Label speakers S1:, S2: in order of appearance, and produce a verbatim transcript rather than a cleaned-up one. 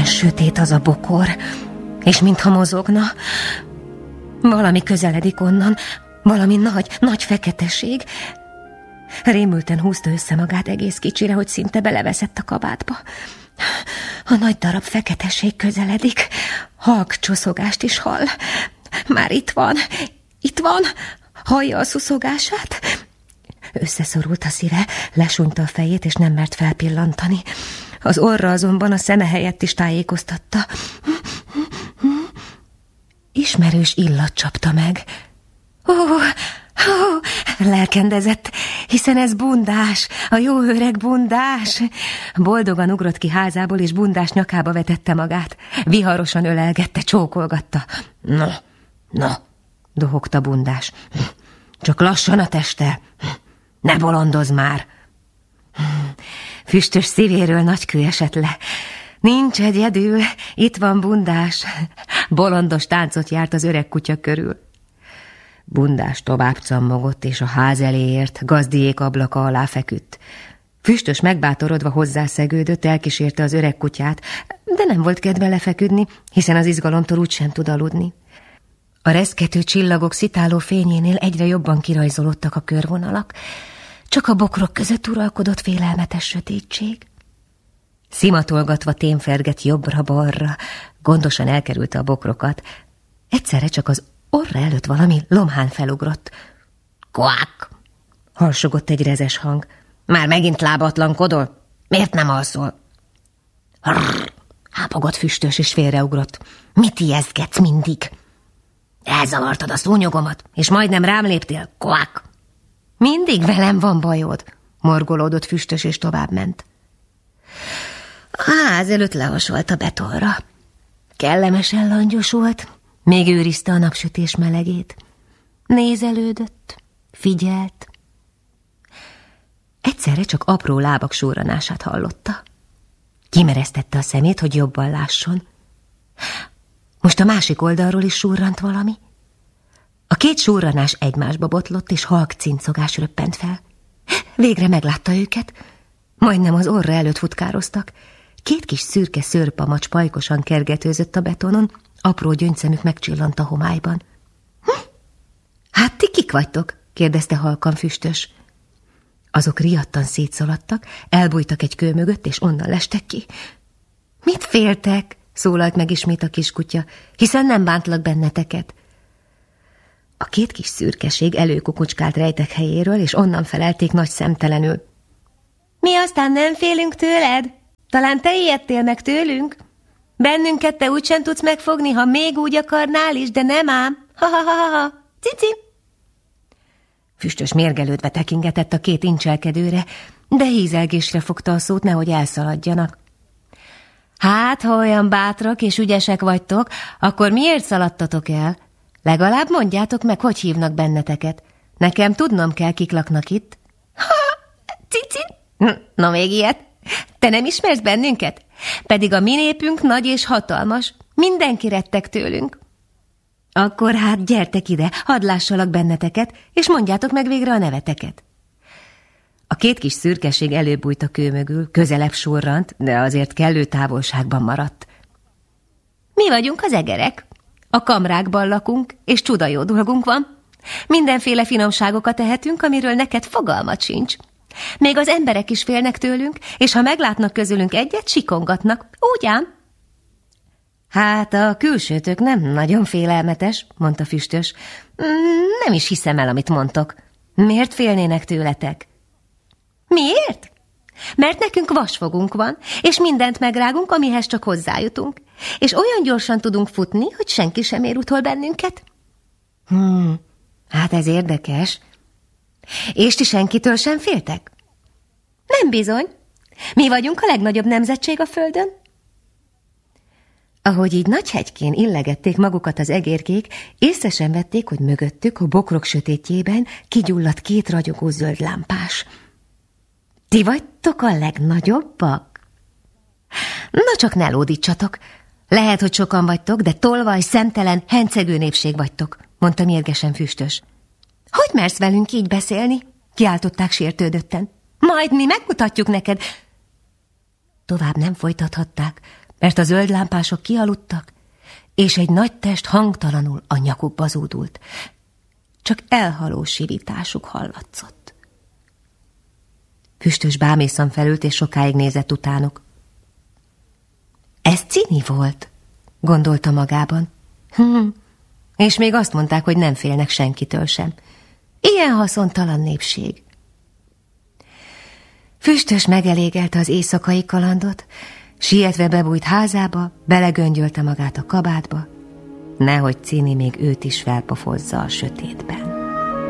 S1: sötét az a bokor, és mintha mozogna. Valami közeledik onnan, valami nagy, nagy feketeség. Rémülten húzta össze magát egész kicsire, hogy szinte beleveszett a kabátba. A nagy darab feketeség közeledik, halk csoszogást is hall. Már itt van, itt van, hallja a szuszogását. Összeszorult a szíve, lesúnyta a fejét, és nem mert felpillantani. Az orra azonban a szeme helyett is tájékoztatta. Ismerős illat csapta meg. Ó, ó, lelkendezett, hiszen ez Bundás, a jó öreg Bundás. Boldogan ugrott ki házából, és Bundás nyakába vetette magát. Viharosan ölelgette, csókolgatta. No, no, dohogta Bundás. Csak lassan a teste, ne bolondozz már. Füstös szívéről nagy kő esett le. Nincs egyedül, itt van Bundás. Bolondos táncot járt az öreg kutya körül. Bundás tovább cammogott, és a ház elé ért, gazdiék ablaka alá feküdt. Füstös megbátorodva hozzászegődött, elkísérte az öreg kutyát, de nem volt kedve lefeküdni, hiszen az izgalomtól úgysem tud aludni. A reszkető csillagok szitáló fényénél egyre jobban kirajzolódtak a körvonalak, csak a bokrok között uralkodott félelmetes sötétség. Szimatolgatva témfergett jobbra-balra, gondosan elkerülte a bokrokat. Egyszerre csak az orra előtt valami lomhán felugrott. Koák! Harsogott egy rezes hang. Már megint lábatlankodol? Miért nem alszol? Rrr! Hápogott Füstös, és félreugrott. Mit ijesztgetsz mindig? Elzavartad a szúnyogomat, és majdnem rám léptél. Koák! Mindig velem van bajod, morgolódott Füstös, és továbbment. A ház előtt lehasolt a betonra. Kellemesen langyos volt, még őrizte a napsütés melegét. Nézelődött, figyelt. Egyszerre csak apró lábak surranását hallotta. Kimeresztette a szemét, hogy jobban lásson. Most a másik oldalról is surrant valami. A két surranás egymásba botlott, és halk cincogás röppent fel. Végre meglátta őket. Majdnem az orra előtt futkároztak. Két kis szürke szőrpamacs pajkosan kergetőzött a betonon, apró gyöngyszemük megcsillant a homályban. Hm? Hát ti kik vagytok? kérdezte halkan Füstös. Azok riadtan szétszaladtak, elbújtak egy kő mögött, és onnan lestek ki. Mit féltek? Szólalt meg ismét a kiskutya, hiszen nem bántlak benneteket. A két kis szürkeség előkukucskált rejtek helyéről, és onnan felelték nagy szemtelenül. Mi aztán nem félünk tőled? Talán te ijedtél meg tőlünk? Bennünket te úgysem tudsz megfogni, ha még úgy akarnál is, de nem ám. Ha-ha-ha-ha, cici! Füstös mérgelődve tekingetett a két incselkedőre, de hízelgésre fogta a szót, nehogy elszaladjanak. Hát, ha olyan bátrak és ügyesek vagytok, akkor miért szaladtatok el? Legalább mondjátok meg, hogy hívnak benneteket. Nekem tudnom kell, kik laknak itt. Ha, cici! Na még ilyet? Te nem ismersz bennünket? Pedig a mi népünk nagy és hatalmas. Mindenki retteg tőlünk. Akkor hát gyertek ide, hadd lássalak benneteket, és mondjátok meg végre a neveteket. A két kis szürkeség előbújt a kő mögül, közelebb surrant, de azért kellő távolságban maradt. Mi vagyunk az egerek. A kamrákban lakunk, és csuda jó dolgunk van. Mindenféle finomságokat tehetünk, amiről neked fogalmat sincs. Még az emberek is félnek tőlünk, és ha meglátnak közülünk egyet, sikongatnak. Úgy ám? Hát a külsőtök nem nagyon félelmetes, mondta Füstös. Nem is hiszem el, amit mondtok. Miért félnének tőletek? Miért? Mert nekünk vasfogunk van, és mindent megrágunk, amihez csak hozzájutunk. És olyan gyorsan tudunk futni, hogy senki sem ér utol bennünket. Hmm, hát ez érdekes. És ti senkitől sem féltek? Nem bizony. Mi vagyunk a legnagyobb nemzetség a földön. Ahogy így Nagyhegykén illegették magukat az egérkék, észre sem vették, hogy mögöttük, a bokrok sötétjében kigyulladt két ragyogó zöld lámpás. Ti vagytok a legnagyobbak? Na csak ne lódítsatok. Lehet, hogy sokan vagytok, de tolvaj, szemtelen, hencegő népség vagytok, mondta mérgesen Füstös. Hogy mersz velünk így beszélni? Kiáltották sértődötten. Majd mi megmutatjuk neked. Tovább nem folytathatták, mert a zöld lámpások kialudtak, és egy nagy test hangtalanul a nyakukba zúdult. Csak elhaló sivításuk hallatszott. Füstös bámészan felült, és sokáig nézett utánuk. Ez Cini volt, gondolta magában. Hm, és még azt mondták, hogy nem félnek senkitől sem. Ilyen haszontalan népség. Füstös megelégelte az éjszakai kalandot, sietve bebújt házába, belegöngyölte magát a kabátba, nehogy Cini még őt is felpofozza a sötétben.